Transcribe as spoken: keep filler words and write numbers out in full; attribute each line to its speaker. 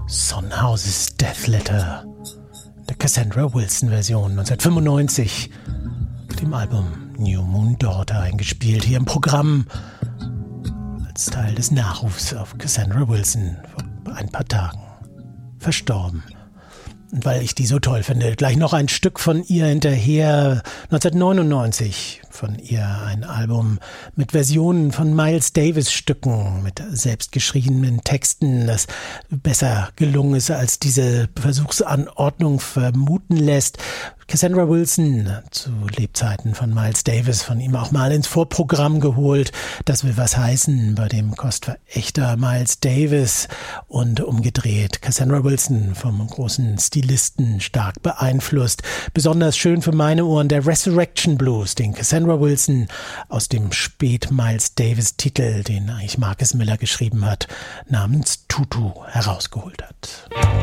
Speaker 1: Son House's Death Letter, der Cassandra Wilson-Version neunzehnhundertfünfundneunzig, dem Album New Moon Daughter eingespielt, hier im Programm als Teil des Nachrufs auf Cassandra Wilson vor ein paar Tagen verstorben. Und weil ich die so toll finde, gleich noch ein Stück von ihr hinterher. neunzehnhundertneunundneunzig von ihr ein Album mit Versionen von Miles Davis Stücken, mit selbstgeschriebenen Texten, das besser gelungen ist, als diese Versuchsanordnung vermuten lässt. Cassandra Wilson, zu Lebzeiten von Miles Davis, von ihm auch mal ins Vorprogramm geholt. Das will was heißen bei dem kostverächter Miles Davis und umgedreht. Cassandra Wilson vom großen Stilisten stark beeinflusst. Besonders schön für meine Ohren der Resurrection Blues, den Cassandra Wilson aus dem Spät-Miles Davis-Titel, den eigentlich Marcus Miller geschrieben hat, namens Tutu herausgeholt hat.